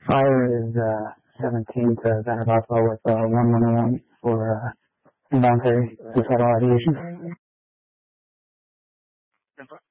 Fire is 17 to Vanderbilt with 111 for involuntary suicidal ideation.